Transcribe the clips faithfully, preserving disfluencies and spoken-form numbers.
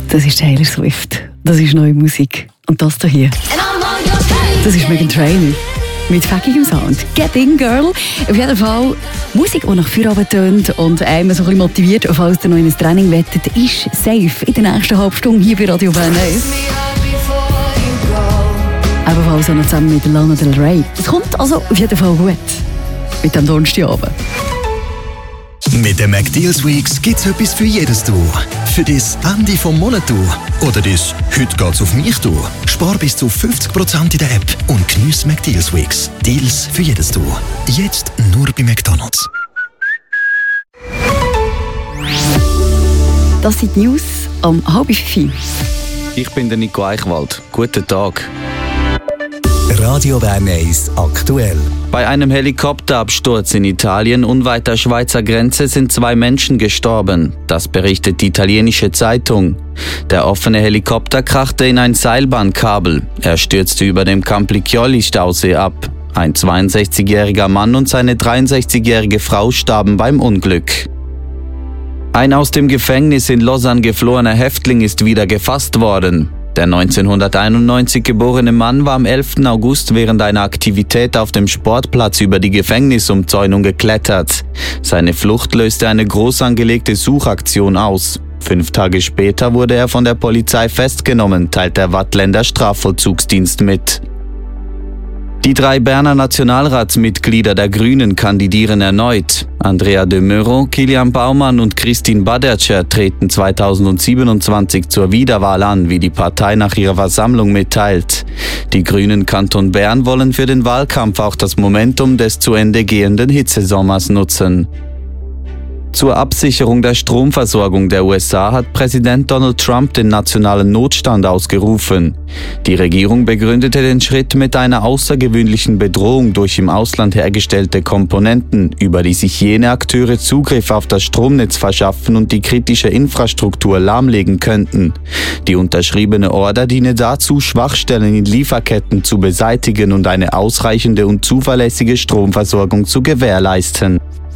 Das ist Taylor Swift. Das ist neue Musik. Und das hier. Das ist Meghan Trainor. Mit fäckigem Sound. Get in, Girl. Auf jeden Fall Musik, die nach Feierabend tönt und einem so ein bisschen motiviert, falls ihr noch in ein Training wettet, ist safe in der nächsten halben Stunde hier bei Radio Bern eins. Ebenfalls auch noch zusammen mit Lana Del Rey. Es kommt also auf jeden Fall gut. Mit dem Donnerstagabend. Mit den McDeals Weeks gibt's etwas für jedes Tour. Für das Ende vom Monat Tour oder das «Heute geht's auf mich» Tour. Spar bis zu fünfzig Prozent in der App und geniesse McDeals Weeks. Deals für jedes Tour. Jetzt nur bei McDonald's. Das sind die News am halb fünf. Ich bin der Nico Eichwald. Guten Tag. Radio Bern eins aktuell. Bei einem Helikopterabsturz in Italien unweit der Schweizer Grenze sind zwei Menschen gestorben. Das berichtet die italienische Zeitung. Der offene Helikopter krachte in ein Seilbahnkabel. Er stürzte über dem Campiglioli-Stausee ab. Ein zweiundsechzigjähriger Mann und seine dreiundsechzigjährige Frau starben beim Unglück. Ein aus dem Gefängnis in Lausanne geflohener Häftling ist wieder gefasst worden. Der neunzehnhunderteinundneunzig geborene Mann war am elften August während einer Aktivität auf dem Sportplatz über die Gefängnisumzäunung geklettert. Seine Flucht löste eine groß angelegte Suchaktion aus. Fünf Tage später wurde er von der Polizei festgenommen, teilt der Waadtländer Strafvollzugsdienst mit. Die drei Berner Nationalratsmitglieder der Grünen kandidieren erneut. Andrea de Meuron, Kilian Baumann und Christine Badertscher treten zweitausendsiebenundzwanzig zur Wiederwahl an, wie die Partei nach ihrer Versammlung mitteilt. Die Grünen Kanton Bern wollen für den Wahlkampf auch das Momentum des zu Ende gehenden Hitzesommers nutzen. Zur Absicherung der Stromversorgung der U S A hat Präsident Donald Trump den nationalen Notstand ausgerufen. Die Regierung begründete den Schritt mit einer außergewöhnlichen Bedrohung durch im Ausland hergestellte Komponenten, über die sich jene Akteure Zugriff auf das Stromnetz verschaffen und die kritische Infrastruktur lahmlegen könnten. Die unterschriebene Order diene dazu, Schwachstellen in Lieferketten zu beseitigen und eine ausreichende und zuverlässige Stromversorgung zu gewährleisten.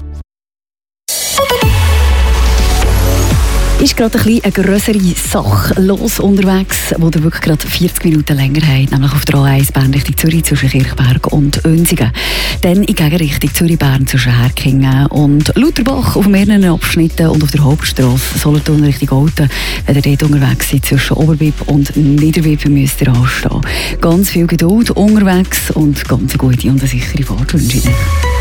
Ist gerade ein bisschen eine grössere Sache los unterwegs, wo ihr wirklich gerade vierzig Minuten länger habt, nämlich auf der A eins Bern Richtung Zürich zwischen Kirchberg und Önsigen. Dann in Gegenrichtung Zürich-Bern zwischen Herkingen und Lutherbach auf mehreren Abschnitten und auf der Hauptstrasse Solothurn Richtung Olten. Wenn ihr dort unterwegs seid, zwischen Oberbipp und Niederbipp, müsst ihr anstehen. Ganz viel Geduld unterwegs und ganz eine gute und eine sichere Fahrt wünsche ich euch.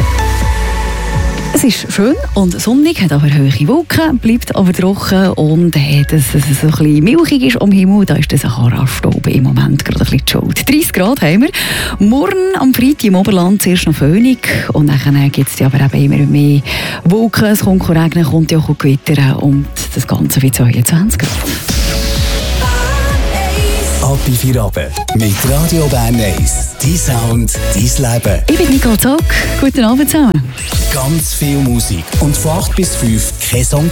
Es ist schön und sonnig, hat aber hohe Wolken, bleibt aber trocken und hat, dass es so ein bisschen milchig ist am Himmel. Da ist der Sahara-Staub im Moment gerade ein bisschen schuld. dreißig Grad haben wir. Morgen am Freitag im Oberland zuerst noch Föhnig und dann gibt es aber eben immer mehr Wolken. Es kommt regnen, kommt ja auch Gewitter und das Ganze wie zweiundzwanzig Grad. Ab in vier Abend mit Radio Bern eins. Dein Sound, dein Leben. Ich bin Nicole Zock. Guten Abend zusammen. Ganz viel Musik und von acht bis fünf kein Song